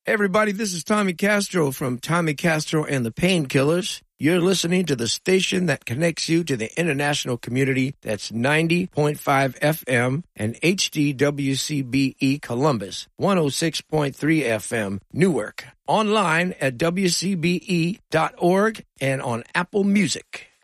Hey everybody, this is Tommy Castro from Tommy Castro and the Painkillers. You're listening to the station that connects you to the international community. That's 90.5 FM and HDWCBE Columbus, 106.3 FM Newark. Online at WCBE.org and on Apple Music.